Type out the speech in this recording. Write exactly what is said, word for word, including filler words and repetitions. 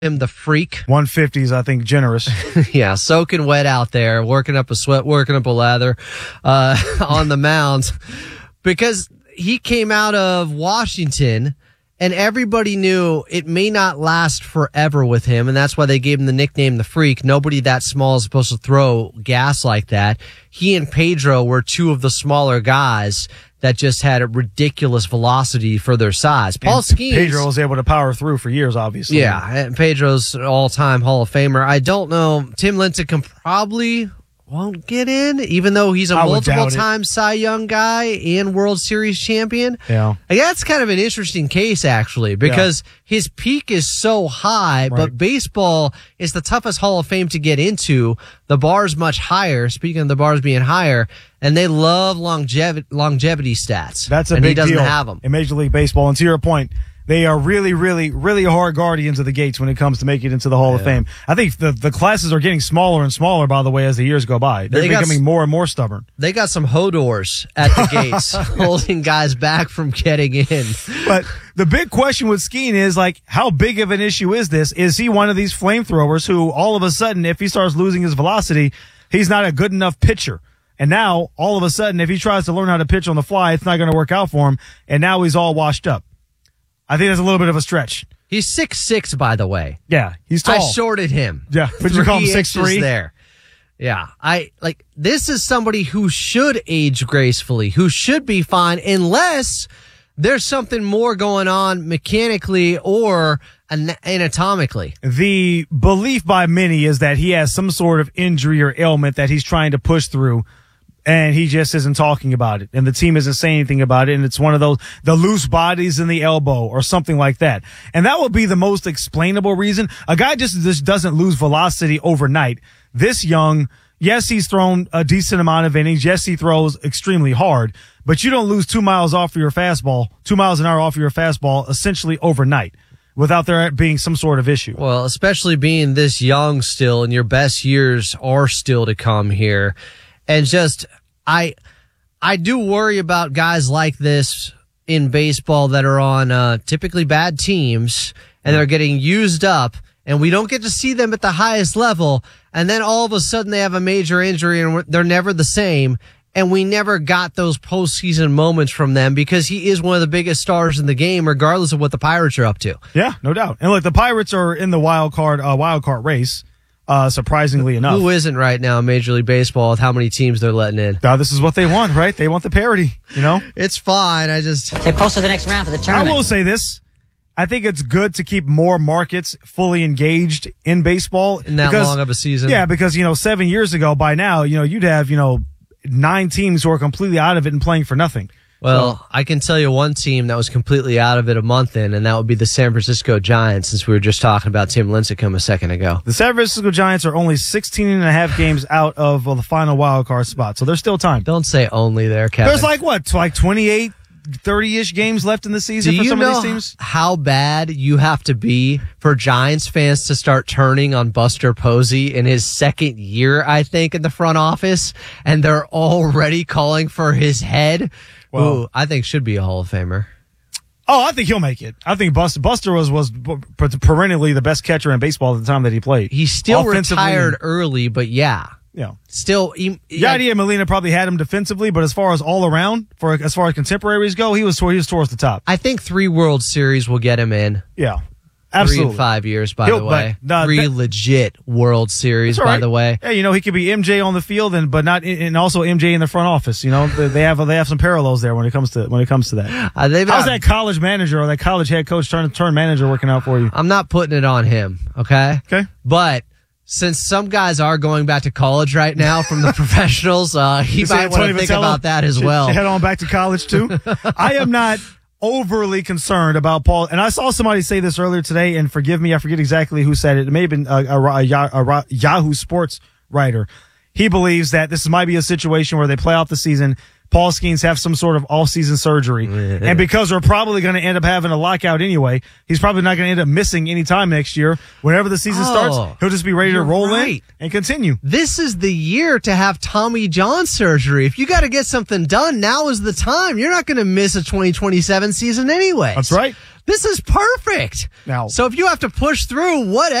him the freak. one fifty is, I think, generous. Yeah, soaking wet out there, working up a sweat, working up a lather uh, on the mound. Because he came out of Washington, and everybody knew it may not last forever with him, and that's why they gave him the nickname the freak. Nobody that small is supposed to throw gas like that. He and Pedro were two of the smaller guys that just had a ridiculous velocity for their size. Paul And Skeens. Pedro was able to power through for years, obviously. Yeah, and Pedro's an all-time Hall of Famer. I don't know. Tim Lincecum probably won't get in, even though he's a I would doubt multiple-time Cy Young guy and World Series champion. Yeah. Like, that's kind of an interesting case, actually, because yeah. his peak is so high, right. but baseball is the toughest Hall of Fame to get into. The bar's much higher, speaking of the bars being higher, and they love longevity, longevity stats. That's a and big he doesn't deal have them. in Major League Baseball. And to your point, they are really, really, really hard guardians of the gates when it comes to making it into the Hall yeah. of Fame. I think the, the classes are getting smaller and smaller, by the way, as the years go by. They're they becoming got, more and more stubborn. They got some Hodors at the gates holding guys back from getting in. But the big question with Skeen is, like, how big of an issue is this? Is he one of these flamethrowers who all of a sudden, if he starts losing his velocity, he's not a good enough pitcher? And now, all of a sudden, if he tries to learn how to pitch on the fly, it's not going to work out for him. And now he's all washed up. I think that's a little bit of a stretch. He's six foot six, by the way. Yeah, he's tall. I shorted him. Yeah, would you call him six foot three? There. Yeah, I like this is somebody who should age gracefully, who should be fine, unless there's something more going on mechanically or anatomically. The belief by many is that he has some sort of injury or ailment that he's trying to push through, and he just isn't talking about it, and the team isn't saying anything about it, and it's one of those, the loose bodies in the elbow or something like that. And that would be the most explainable reason. A guy just, just doesn't lose velocity overnight. This young, yes, he's thrown a decent amount of innings. Yes, he throws extremely hard, but you don't lose two miles off of your fastball, two miles an hour off of your fastball essentially overnight without there being some sort of issue. Well, especially being this young still, and your best years are still to come here. And just, I, I do worry about guys like this in baseball that are on uh, typically bad teams, and they're getting used up, and we don't get to see them at the highest level, and then all of a sudden they have a major injury and they're never the same, and we never got those postseason moments from them because he is one of the biggest stars in the game, regardless of what the Pirates are up to. Yeah, no doubt. And look, the Pirates are in the wild card, uh, wild card race. Uh, surprisingly enough. Who isn't right now in Major League Baseball with how many teams they're letting in? Now, this is what they want, right? They want the parity, you know? It's fine. I just... They posted the next round for the tournament. I will say this. I think it's good to keep more markets fully engaged in baseball. In that because, long of a season. Yeah, because, you know, seven years ago, by now, you know, you'd have, you know, nine teams who are completely out of it and playing for nothing. Well, so, I can tell you one team that was completely out of it a month in, and that would be the San Francisco Giants, since we were just talking about Tim Lincecum a second ago. The San Francisco Giants are only sixteen and a half games out of well, the final wild card spot, so there's still time. Don't say only there, Kevin. There's like, what, like twenty-eight, thirty-ish games left in the season Do for some you of know these teams? How bad you have to be for Giants fans to start turning on Buster Posey in his second year, I think, in the front office, and they're already calling for his head? Well, Ooh, I think should be a Hall of Famer. Oh, I think he'll make it. I think Buster, Buster was, was perennially the best catcher in baseball at the time that he played. He still retired early, but yeah. Yeah. Still. He, Yadier Molina probably had him defensively, but as far as all around, for as far as contemporaries go, he was, he was towards the top. I think three World Series will get him in. Yeah. Absolutely. Three in five years, by He'll, the way. But, uh, Three that, legit World Series, by right. the way. Yeah, you know, he could be M J on the field, and but not, and also M J in the front office. You know, they have they have some parallels there when it comes to when it comes to that. Uh, How's not, that college manager or that college head coach turn turn manager working out for you? I'm not putting it on him. Okay. Okay. But since some guys are going back to college right now from the professionals, uh, he might want to think about that as well. Head on back to college too. I am not overly concerned about Paul, and I saw somebody say this earlier today, and forgive me, I forget exactly who said it. It may have been a, a, a, a Yahoo Sports writer. He believes that this might be a situation where they play out the season, Paul Skeens have some sort of all-season surgery, and because we're probably going to end up having a lockout anyway, he's probably not going to end up missing any time next year. Whenever the season oh, starts, he'll just be ready to roll right. in and continue. This is the year to have Tommy John surgery. If you got to get something done, now is the time. You're not going to miss a twenty twenty-seven season anyway. That's right. This is perfect. Now- so if you have to push through, what